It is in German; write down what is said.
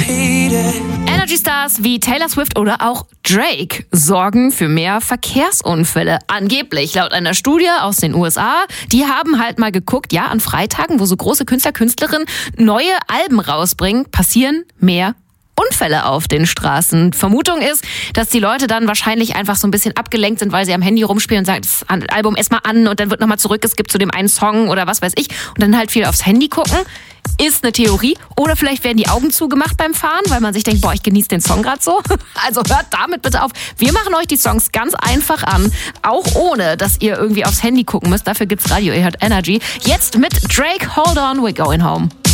Energy Stars wie Taylor Swift oder auch Drake sorgen für mehr Verkehrsunfälle. Angeblich, laut einer Studie aus den USA. Die haben halt mal geguckt, ja, an Freitagen, wo so große Künstler, Künstlerinnen neue Alben rausbringen, passieren mehr Unfälle auf den Straßen. Vermutung ist, dass die Leute dann wahrscheinlich einfach so ein bisschen abgelenkt sind, weil sie am Handy rumspielen und sagen, das Album erstmal an und dann wird nochmal zurückgeskippt zu dem einen Song oder was weiß ich und dann halt viel aufs Handy gucken. Ist eine Theorie. Oder vielleicht werden die Augen zugemacht beim Fahren, weil man sich denkt, boah, ich genieße den Song gerade so. Also hört damit bitte auf. Wir machen euch die Songs ganz einfach an, auch ohne, dass ihr irgendwie aufs Handy gucken müsst. Dafür gibt's Radio, ihr hört Energy. Jetzt mit Drake, Hold On, We're Going Home.